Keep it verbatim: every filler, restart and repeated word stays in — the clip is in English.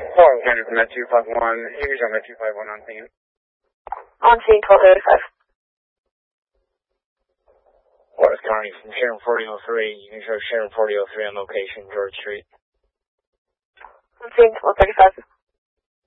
Florida County from that two five one. Here's on that two five one on scene. On scene, twelve thirty-five. Florida County from Sharon forty oh three. You can show Sharon forty oh three on location, George Street. On scene, twelve thirty-five.